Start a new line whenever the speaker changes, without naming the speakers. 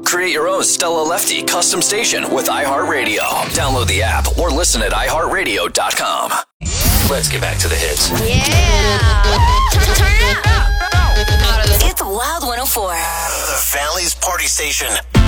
Create your own Stella Lefty custom station with iHeartRadio. Download the app or listen at iHeartRadio.com. Let's get back to the hits.
Yeah. Turn it up.
It's Wild 104.
The Valley's Party Station.